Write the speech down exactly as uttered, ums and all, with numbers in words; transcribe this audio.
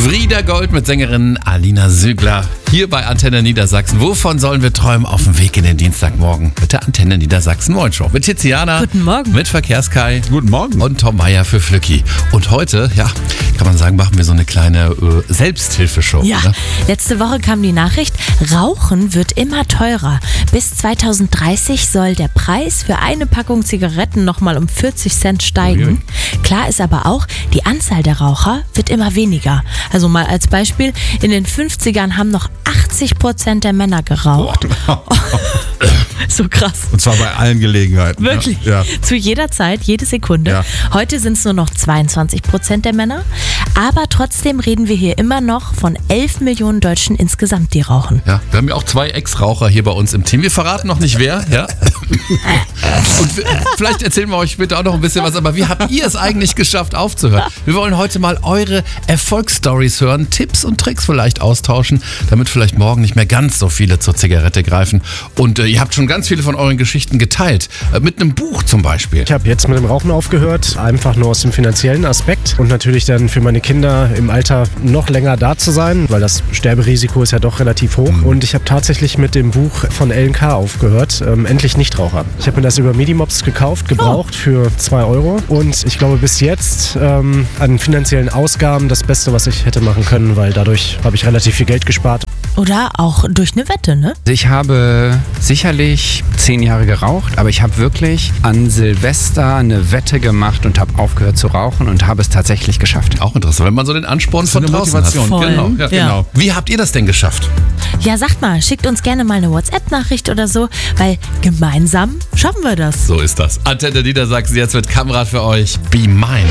Frieda Gold mit Sängerin Alina Sügler. Hier bei Antenne Niedersachsen. Wovon sollen wir träumen auf dem Weg in den Dienstagmorgen? Mit der Antenne Niedersachsen Morgen Show. Mit Tiziana. Guten Morgen. Mit Verkehrskai. Guten Morgen. Und Tom Meyer für Flücki. Und heute, ja, kann man sagen, machen wir so eine kleine äh, Selbsthilfeshow. Ja, ne? Letzte Woche kam die Nachricht, Rauchen wird immer teurer. Bis zweitausenddreißig soll der Preis für eine Packung Zigaretten nochmal um vierzig Cent steigen. Klar ist aber auch, die Anzahl der Raucher wird immer weniger. Also mal als Beispiel, in den fünfzigern haben noch achtzig Prozent der Männer geraucht. So krass. Und zwar bei allen Gelegenheiten. Wirklich. Ja. Zu jeder Zeit, jede Sekunde. Ja. Heute sind es nur noch zweiundzwanzig Prozent der Männer. Aber trotzdem reden wir hier immer noch von elf Millionen Deutschen insgesamt, die rauchen. Ja, wir haben ja auch zwei Ex-Raucher hier bei uns im Team. Wir verraten noch nicht wer, ja. Und wir, vielleicht erzählen wir euch später auch noch ein bisschen was, aber wie habt ihr es eigentlich geschafft aufzuhören? Wir wollen heute mal eure Erfolgsstories hören, Tipps und Tricks vielleicht austauschen, damit vielleicht morgen nicht mehr ganz so viele zur Zigarette greifen. Und äh, ihr habt schon ganz viele von euren Geschichten geteilt, äh, mit einem Buch zum Beispiel. Ich habe jetzt mit dem Rauchen aufgehört, einfach nur aus dem finanziellen Aspekt und natürlich dann für meine Kinder im Alter noch länger da zu sein, weil das Sterberisiko ist ja doch relativ hoch. Mhm. Und ich habe tatsächlich mit dem Buch von L N K aufgehört, ähm, Endlich Nichtraucher. Ich habe mir das über Medimobs gekauft, gebraucht oh. für zwei Euro und ich glaube bis jetzt ähm, an finanziellen Ausgaben das Beste, was ich hätte machen können, weil dadurch habe ich relativ viel Geld gespart. Oder auch durch eine Wette, ne? Ich habe sicherlich zehn Jahre geraucht, aber ich habe wirklich an Silvester eine Wette gemacht und habe aufgehört zu rauchen und habe es tatsächlich geschafft. Auch interessant, wenn man so den Ansporn von eine draußen Motivation. hat. Voll. Genau, ja, Ja. genau. Wie habt ihr das denn geschafft? Ja, sagt mal, schickt uns gerne mal eine WhatsApp-Nachricht oder so, weil gemeinsam schaffen wir das. So ist das. Antenne Niedersachsen jetzt mit Kamerad für euch. Be Mine.